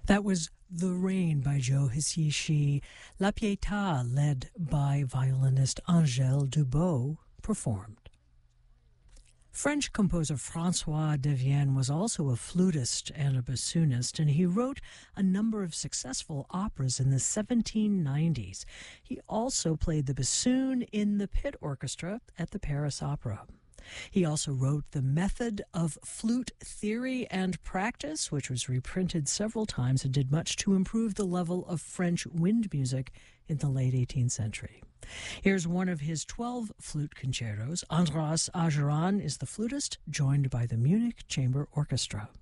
That was The Rain by Joe Hisaishi. La Pietà, led by violinist Angèle Dubos, performed. French composer François de Vienne was also a flutist and a bassoonist, and he wrote a number of successful operas in the 1790s. He also played the bassoon in the pit orchestra at the Paris Opera. He also wrote The Method of Flute Theory and Practice, which was reprinted several times and did much to improve the level of French wind music in the late 18th century. Here's one of his 12 flute concertos. Andras Ageran is the flutist, joined by the Munich Chamber Orchestra.